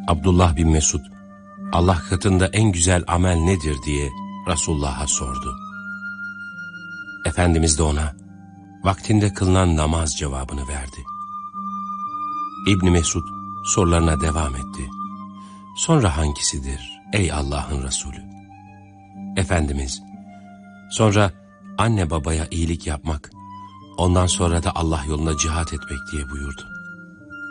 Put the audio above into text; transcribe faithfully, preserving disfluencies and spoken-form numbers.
Abdullah bin Mesud, Allah katında en güzel amel nedir diye Resulullah'a sordu. Efendimiz de ona, vaktinde kılınan namaz cevabını verdi. İbn Mesud sorularına devam etti. Sonra hangisidir ey Allah'ın Resulü? Efendimiz, sonra anne babaya iyilik yapmak, ondan sonra da Allah yolunda cihat etmek diye buyurdu.